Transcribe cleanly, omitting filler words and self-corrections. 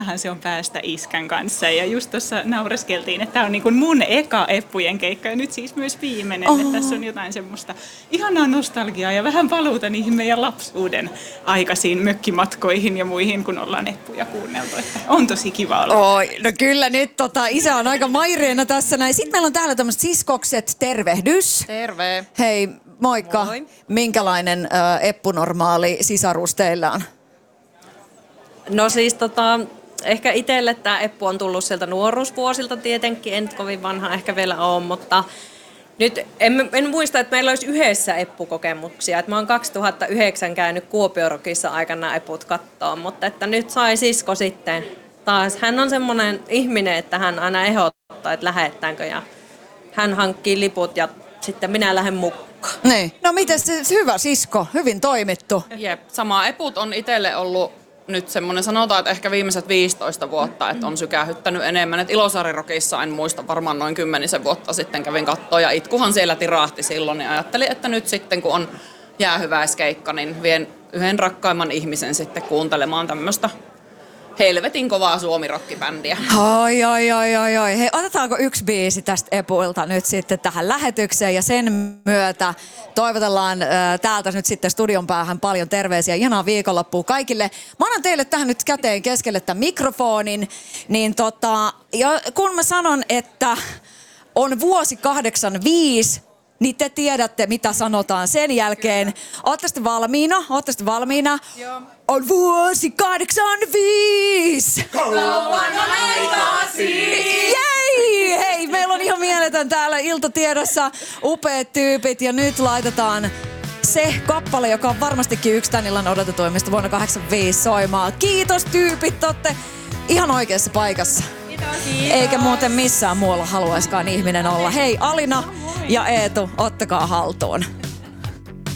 se on päästä iskän kanssa. Ja just tuossa naureskeltiin, että tämä on niin kuin mun eka Eppujen keikka ja nyt siis myös viimeinen. Että tässä on jotain semmoista ihanaa nostalgiaa ja vähän paluuta niihin meidän lapsuuden aikaisiin mökkimatkoihin ja muihin, kun ollaan Eppuja kuunneltu. Että on tosi kiva olla. Oi, no kyllä nyt isä on aika maireena tässä näin. Sitten meillä on täällä tämmöiset siskokset, tervehdys. Terve. Hei, moikka. Moi. Minkälainen Eppu-normaali sisarus teillä on? No siis ehkä itselle tämä Eppu on tullut sieltä nuoruusvuosilta tietenkin, en kovin vanha ehkä vielä ole, mutta nyt en muista, että meillä olisi yhdessä Eppu-kokemuksia. Että mä oon 2009 käynyt Kuopiorokissa aikana Eput kattoon, mutta että nyt sai sisko sitten taas. Hän on semmoinen ihminen, että hän aina ehdottaa, että lähettäänkö ja hän hankkii liput ja sitten minä lähden mukaan. Niin. No miten se hyvä sisko, hyvin toimittu. Jep, sama Eput on itselle ollut nyt semmoinen, sanotaan, että ehkä viimeiset 15 vuotta, että on sykähyttänyt enemmän. Et Ilosaari-Rockissa en muista, varmaan noin 10 vuotta sitten kävin kattoon ja itkuhan siellä tirahti silloin. Niin ajattelin, että nyt sitten kun on jäähyväiskeikka, niin vien yhden rakkaimman ihmisen sitten kuuntelemaan tämmöistä helvetin kovaa suomirokkibändiä. Ai. Hei, otetaanko yksi biisi tästä Epuilta nyt sitten tähän lähetykseen ja sen myötä toivotellaan täältä nyt sitten studion päähän paljon terveisiä. Ihanaa viikonloppua kaikille. Mä annan teille tähän nyt käteen keskelle tämän mikrofonin. Niin ja kun mä sanon, että on vuosi 85, niin te tiedätte, mitä sanotaan sen jälkeen. Ootte sitten valmiina? Joo. On vuosi 85! Kauan on aikaa siis! Jei! Hei, meillä on ihan mieletön täällä iltatiedossa upeat tyypit ja nyt laitetaan se kappale, joka on varmastikin yksi tän illan odotetuimmista vuonna 85 soimaan. Kiitos tyypit, ootte ihan oikeassa paikassa. Kiitos. Eikä muuten missään muualla haluaiskaan ihminen olla. Hei, Alina ja Eetu, ottakaa haltuun.